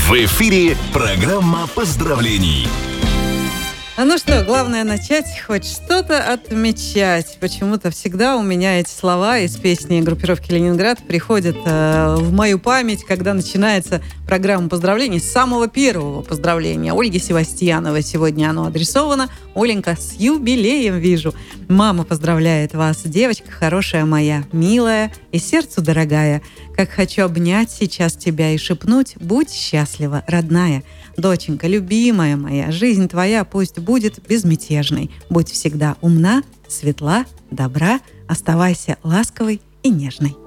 В эфире программа поздравлений. Ну что, главное начать хоть что-то отмечать. Почему-то всегда у меня эти слова из песни группировки «Ленинград» приходят в мою память, когда начинается программа поздравлений. С самого первого поздравления Ольге Севастьяновой сегодня оно адресовано. Оленька, с юбилеем вижу. Мама поздравляет вас, девочка хорошая моя, милая и сердцу дорогая. Как хочу обнять сейчас тебя и шепнуть: будь счастлива, родная. Доченька, любимая моя, жизнь твоя пусть будет безмятежной. Будь всегда умна, светла, добра, оставайся ласковой и нежной.